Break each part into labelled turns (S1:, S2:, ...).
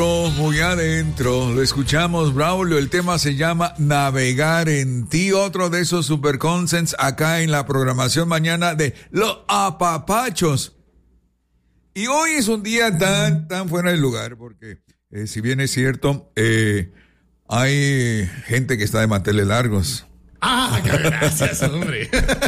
S1: Muy adentro, lo escuchamos, Braulio. El tema se llama Navegar en ti, otro de esos super consents acá en la programación mañana de Los Apapachos. Y hoy es un día tan fuera de lugar, porque si bien es cierto, hay gente que está de manteles largos.
S2: Gracias, hombre.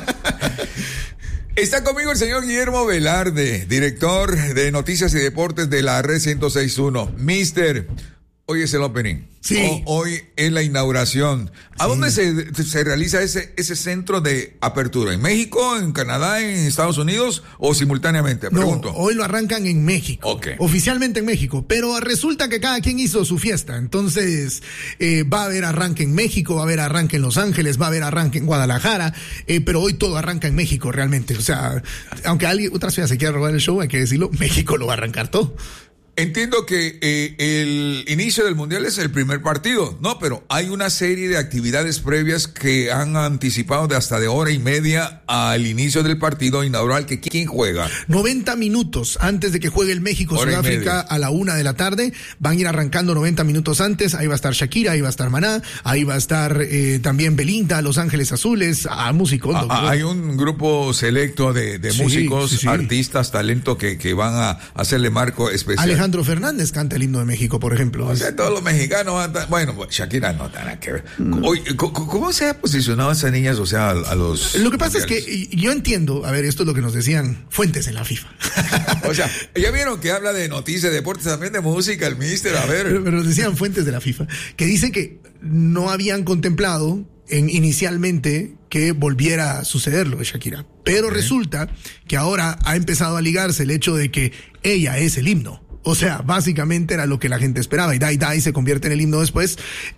S1: Está conmigo el señor Guillermo Velarde, director de Noticias y Deportes de la Red 106.1. Mister, hoy es el opening.
S2: Sí.
S1: Hoy es la inauguración. ¿A dónde se realiza ese centro de apertura? ¿En México, en Canadá, en Estados Unidos o simultáneamente? Pregunto.
S2: No, hoy lo arrancan en México.
S1: Okay.
S2: Oficialmente en México. Pero resulta que cada quien hizo su fiesta. Entonces, va a haber arranque en México, va a haber arranque en Los Ángeles, va a haber arranque en Guadalajara. Pero hoy todo arranca en México realmente. O sea, aunque otra ciudad se quiera robar el show, hay que decirlo, México lo va a arrancar todo.
S1: Entiendo que el inicio del Mundial es el primer partido, ¿no? Pero hay una serie de actividades previas que han anticipado de hasta de hora y media al inicio del partido inaugural. Que ¿quién juega?
S2: 90 minutos antes de que juegue el México-Sudáfrica a la 1:00 p.m. Van a ir arrancando 90 minutos antes. Ahí va a estar Shakira, ahí va a estar Maná, ahí va a estar también Belinda, Los Ángeles Azules, músicos.
S1: Hay un grupo selecto de músicos, artistas, talento que van a hacerle marco especial.
S2: Alejandro Fernández canta el himno de México, por ejemplo.
S1: O sea, todos los mexicanos bueno, Shakira no tiene que ver. Oye, ¿cómo se ha posicionado a esas niñas, o sea, a los...
S2: Lo que pasa es que yo entiendo, a ver, esto es lo que nos decían fuentes en la FIFA.
S1: O sea, ya vieron que habla de noticias, de deportes, también de música, el mister, a ver.
S2: Pero nos decían fuentes de la FIFA, que dicen que no habían contemplado inicialmente que volviera a suceder lo de Shakira. Pero resulta que ahora ha empezado a ligarse el hecho de que ella es el himno. O sea, básicamente era lo que la gente esperaba. Y Die Die se convierte en el himno después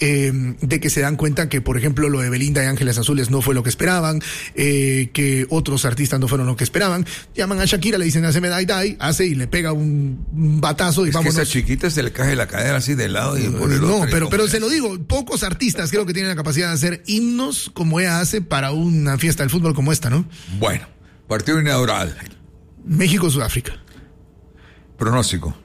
S2: de que se dan cuenta que, por ejemplo, lo de Belinda y Ángeles Azules no fue lo que esperaban, que otros artistas no fueron lo que esperaban. Llaman a Shakira, le dicen, haceme Die Die, hace y le pega un batazo y vámonos.
S1: Que esa chiquita se le cae la cadera así de lado y por el otro.
S2: No, pero se lo digo, pocos artistas creo que tienen la capacidad de hacer himnos como ella hace para una fiesta del fútbol como esta, ¿no?
S1: Bueno, partido inaugural.
S2: México-Sudáfrica.
S1: Pronóstico.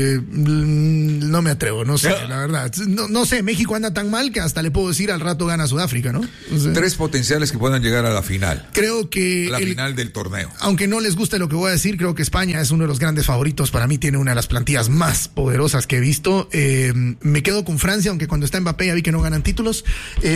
S2: No me atrevo, no sé, la verdad. No sé, México anda tan mal que hasta le puedo decir al rato gana Sudáfrica, ¿no? O sea,
S1: 3 potenciales que puedan llegar a la final.
S2: Creo que...
S1: La final del torneo.
S2: Aunque no les guste lo que voy a decir, creo que España es uno de los grandes favoritos. Para mí tiene una de las plantillas más poderosas que he visto. Me quedo con Francia, aunque cuando está Mbappé ya vi que no ganan títulos.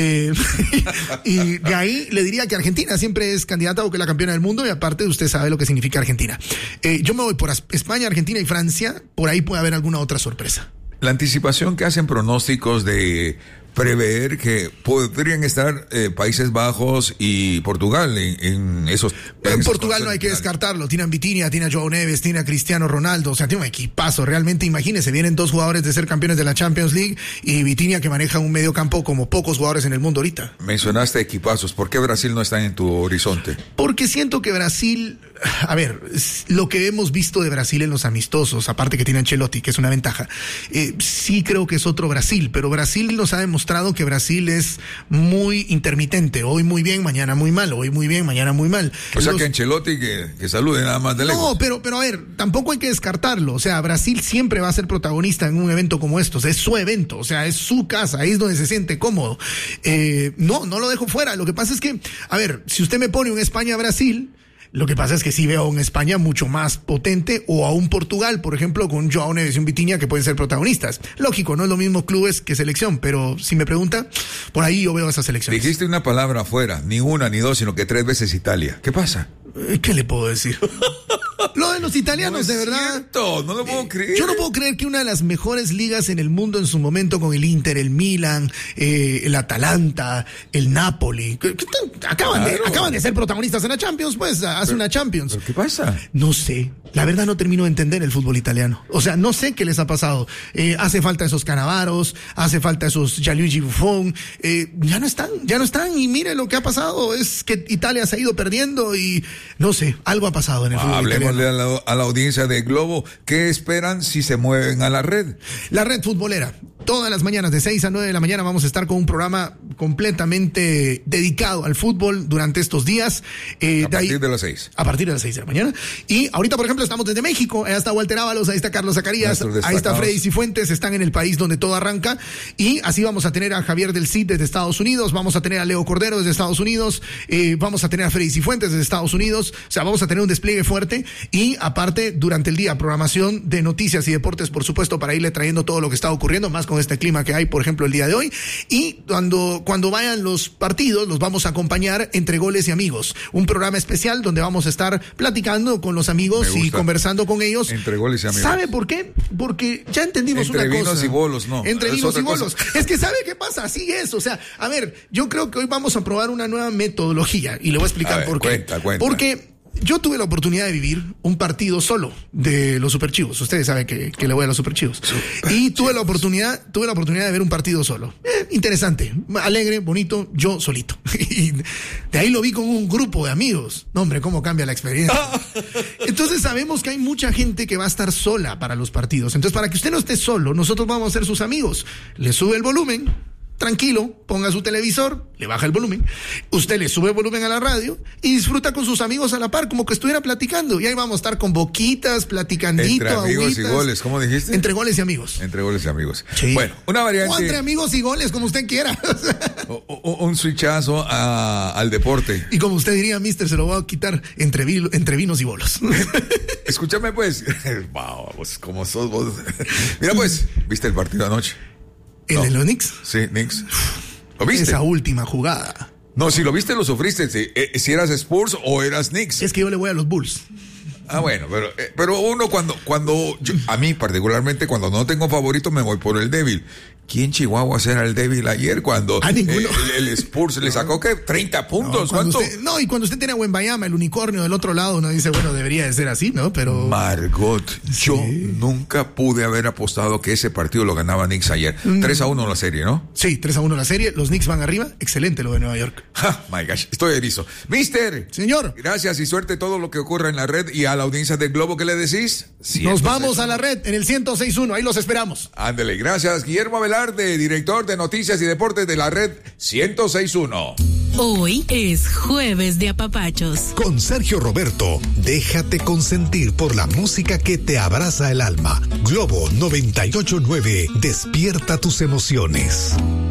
S2: Y de ahí le diría que Argentina siempre es candidata o que es la campeona del mundo, y aparte usted sabe lo que significa Argentina. Yo me voy por España, Argentina y Francia. Por ahí puede haber alguna otra sorpresa.
S1: La anticipación que hacen pronósticos de prever que podrían estar Países Bajos y Portugal en esos...
S2: En Portugal no hay que descartarlo. Tiene a Vitinha, tiene a João Neves, tiene a Cristiano Ronaldo. O sea, tiene un equipazo. Realmente, imagínense, vienen 2 jugadores de ser campeones de la Champions League y Vitinha, que maneja un medio campo como pocos jugadores en el mundo ahorita.
S1: Mencionaste equipazos. ¿Por qué Brasil no está en tu horizonte?
S2: Porque siento que Brasil... A ver, lo que hemos visto de Brasil en los amistosos, aparte que tiene Ancelotti, que es una ventaja, sí creo que es otro Brasil, pero Brasil nos ha demostrado que Brasil es muy intermitente, hoy muy bien, mañana muy mal, hoy muy bien, mañana muy mal.
S1: O sea que Ancelotti que salude nada más de lejos.
S2: No, pero a ver, tampoco hay que descartarlo, o sea, Brasil siempre va a ser protagonista en un evento como estos, es su evento, o sea, es su casa, ahí es donde se siente cómodo. No lo dejo fuera, lo que pasa es que, a ver, si usted me pone un España-Brasil... Lo que pasa es que sí veo a un España mucho más potente, o a un Portugal, por ejemplo, con un João Neves y un Vitinha que pueden ser protagonistas. Lógico, no es lo mismo clubes que selección, pero si me pregunta, por ahí yo veo esa selección.
S1: Dijiste una palabra afuera, ni una ni dos, sino que 3 veces Italia. ¿Qué pasa?
S2: ¿Qué le puedo decir? Lo de los italianos,
S1: no
S2: de verdad.
S1: Cierto, no lo puedo creer.
S2: Yo no puedo creer que una de las mejores ligas en el mundo en su momento, con el Inter, el Milan, el Atalanta, el Napoli, acaban de ser protagonistas en la Champions, pues, hace una Champions.
S1: ¿Pero qué pasa?
S2: No sé. La verdad no termino de entender el fútbol italiano. O sea, no sé qué les ha pasado. Hace falta esos Cannavaros, hace falta esos Gianluigi Buffon. Ya no están. Y mire lo que ha pasado. Es que Italia se ha ido perdiendo y no sé, algo ha pasado en el fútbol italiano.
S1: Hablemosle a la audiencia de Globo. ¿Qué esperan si se mueven a la red?
S2: La red futbolera. todas las mañanas de 6 a 9 de la mañana vamos a estar con un programa completamente dedicado al fútbol durante estos días.
S1: A partir de las 6.
S2: A partir de las 6 de la mañana. Y ahorita, por ejemplo, estamos desde México. Ahí está Walter Ábalos, ahí está Carlos Zacarías, ahí está Freddy Cifuentes, están en el país donde todo arranca. Y así vamos a tener a Javier del Cid desde Estados Unidos, vamos a tener a Leo Cordero desde Estados Unidos, vamos a tener a Freddy Cifuentes desde Estados Unidos. O sea, vamos a tener un despliegue fuerte. Y aparte, durante el día, programación de noticias y deportes, por supuesto, para irle trayendo todo lo que está ocurriendo, más con este clima que hay, por ejemplo, el día de hoy. Y cuando vayan los partidos, los vamos a acompañar entre goles y amigos. Un programa especial donde vamos a estar platicando con los amigos y conversando con ellos.
S1: Entre goles y amigos.
S2: ¿Sabe por qué? Porque ya entendimos una cosa.
S1: Entre vinos y bolos, no.
S2: Entre vinos y bolos. Es que ¿sabe qué pasa? Así es. O sea, a ver, yo creo que hoy vamos a probar una nueva metodología y le voy a explicar por qué.
S1: Cuenta.
S2: Porque yo tuve la oportunidad de vivir un partido solo de los Superchivos. Ustedes saben que le voy a los Superchivos. Y tuve la oportunidad de ver un partido solo. Interesante, alegre, bonito, yo solito. Y de ahí lo vi con un grupo de amigos. No, hombre, cómo cambia la experiencia. Entonces sabemos que hay mucha gente que va a estar sola para los partidos. Entonces, para que usted no esté solo, nosotros vamos a ser sus amigos. Le sube el volumen, tranquilo, ponga su televisor, le baja el volumen, usted le sube el volumen a la radio y disfruta con sus amigos a la par, como que estuviera platicando. Y ahí vamos a estar con boquitas, platicandito,
S1: entre amigos
S2: agüitas,
S1: y goles, ¿cómo dijiste?
S2: Entre goles y amigos.
S1: Entre goles y amigos.
S2: Sí.
S1: Bueno, una variante.
S2: O entre amigos y goles, como usted quiera.
S1: Un switchazo al deporte.
S2: Y como usted diría, mister, se lo voy a quitar entre vinos y bolos.
S1: Escúchame, pues. Wow, pues, como sos vos. Mira, pues, ¿viste el partido anoche?
S2: ¿El de los Knicks?
S1: Sí, Knicks. ¿Lo viste?
S2: Esa última jugada.
S1: No, si lo viste, lo sufriste. Si eras Spurs o eras Knicks.
S2: Es que yo le voy a los Bulls.
S1: Ah, bueno, pero uno a mí particularmente, cuando no tengo favorito, me voy por el débil. ¿Quién Chihuahua era el débil ayer cuando el Spurs le sacó que 30 puntos? ¿Cuánto?
S2: Y cuando usted tiene a Wembayama, el unicornio del otro lado, uno dice, bueno, debería de ser así, ¿no? Pero
S1: Margot, yo nunca pude haber apostado que ese partido lo ganaba Knicks ayer. 3-1 la serie, ¿no?
S2: Sí, 3-1 la serie. Los Knicks van arriba. Excelente lo de Nueva York.
S1: My gosh, estoy erizo. Mister.
S2: Señor.
S1: Gracias y suerte todo lo que ocurra en la red y a la audiencia del Globo. ¿Qué le decís?
S2: Nos vamos a la red en el 106.1. Ahí los esperamos.
S1: Ándele, gracias. Guillermo Velarde, director de Noticias y Deportes de la red 106.1.
S3: Hoy es Jueves de Apapachos.
S4: Con Sergio Roberto, déjate consentir por la música que te abraza el alma. Globo 98.9, despierta tus emociones.